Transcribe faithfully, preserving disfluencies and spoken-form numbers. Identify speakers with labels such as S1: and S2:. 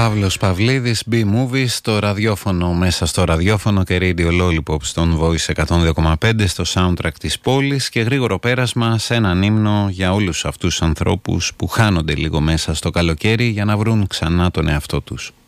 S1: Παύλος Παυλίδης, B-Movies, στο ραδιόφωνο, μέσα στο ραδιόφωνο και Radio Lollipop στον Voice εκατόν δύο κόμμα πέντε, στο soundtrack της πόλης, και γρήγορο πέρασμα σε έναν ύμνο για όλους αυτούς τους ανθρώπους που χάνονται λίγο μέσα στο καλοκαίρι για να βρουν ξανά τον εαυτό τους.